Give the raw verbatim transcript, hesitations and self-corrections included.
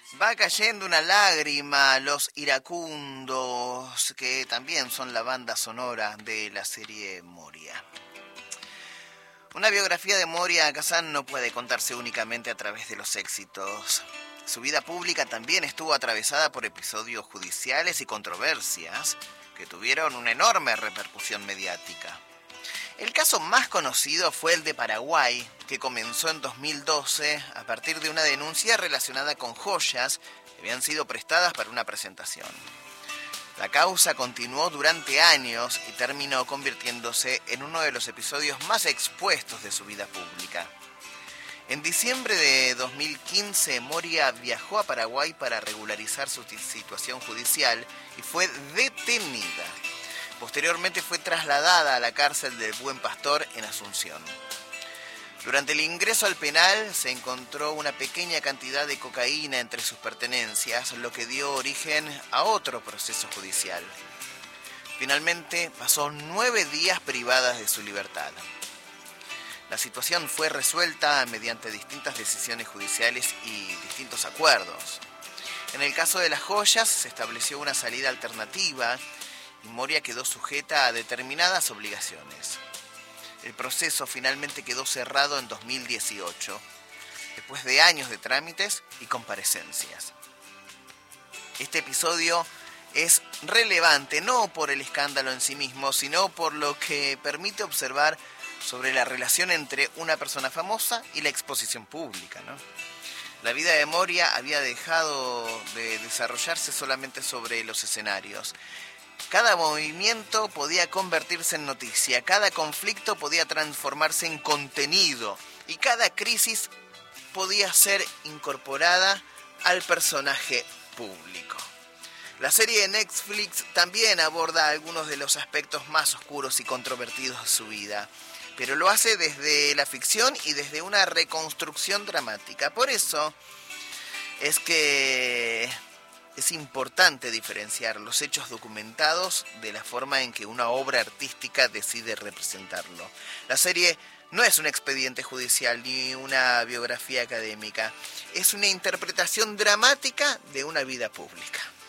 Va cayendo una lágrima, los iracundos, que también son la banda sonora de la serie Moria. Una biografía de Moria Kazan no puede contarse únicamente a través de los éxitos. Su vida pública también estuvo atravesada por episodios judiciales y controversias que tuvieron una enorme repercusión mediática. El caso más conocido fue el de Paraguay, que comenzó en dos mil doce a partir de una denuncia relacionada con joyas que habían sido prestadas para una presentación. La causa continuó durante años y terminó convirtiéndose en uno de los episodios más expuestos de su vida pública. En diciembre de dos mil quince, Moria viajó a Paraguay para regularizar su situación judicial y fue detenida. Posteriormente fue trasladada a la cárcel del Buen Pastor en Asunción. Durante el ingreso al penal se encontró una pequeña cantidad de cocaína entre sus pertenencias, lo que dio origen a otro proceso judicial. Finalmente pasó nueve días privadas de su libertad. La situación fue resuelta mediante distintas decisiones judiciales y distintos acuerdos. En el caso de las joyas se estableció una salida alternativa y Moria quedó sujeta a determinadas obligaciones. El proceso finalmente quedó cerrado en dos mil dieciocho, después de años de trámites y comparecencias. Este episodio es relevante no por el escándalo en sí mismo, sino por lo que permite observar sobre la relación entre una persona famosa y la exposición pública, ¿no? La vida de Moria había dejado de desarrollarse solamente sobre los escenarios. Cada movimiento podía convertirse en noticia, cada conflicto podía transformarse en contenido y cada crisis podía ser incorporada al personaje público. La serie de Netflix también aborda algunos de los aspectos más oscuros y controvertidos de su vida, pero lo hace desde la ficción y desde una reconstrucción dramática. Por eso es que es importante diferenciar los hechos documentados de la forma en que una obra artística decide representarlo. La serie no es un expediente judicial ni una biografía académica, es una interpretación dramática de una vida pública.